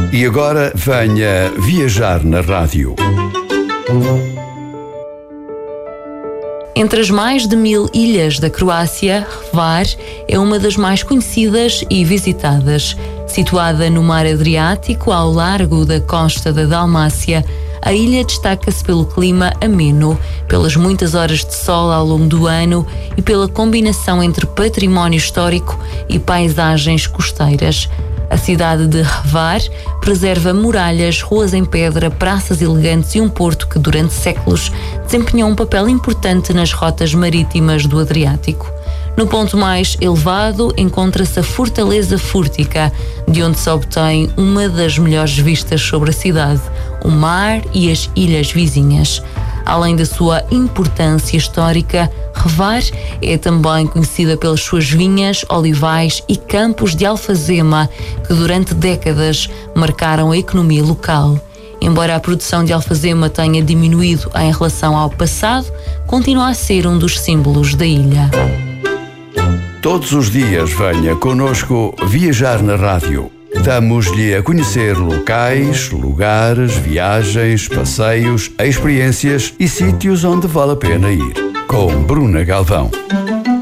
E agora venha viajar na rádio. Entre as mais de 1000 ilhas da Croácia, Hvar é uma das mais conhecidas e visitadas. Situada no mar Adriático, ao largo da costa da Dalmácia, a ilha destaca-se pelo clima ameno, pelas muitas horas de sol ao longo do ano e pela combinação entre património histórico e paisagens costeiras. A cidade de Hvar preserva muralhas, ruas em pedra, praças elegantes e um porto que durante séculos desempenhou um papel importante nas rotas marítimas do Adriático. No ponto mais elevado encontra-se a Fortaleza Fúrtica, de onde se obtém uma das melhores vistas sobre a cidade, o mar e as ilhas vizinhas. Além da sua importância histórica, Hvar é também conhecida pelas suas vinhas, olivais e campos de alfazema que durante décadas marcaram a economia local. Embora a produção de alfazema tenha diminuído em relação ao passado, continua a ser um dos símbolos da ilha. Todos os dias venha connosco viajar na rádio. Damos-lhe a conhecer locais, lugares, viagens, passeios, experiências e sítios onde vale a pena ir. Com Bruna Galvão.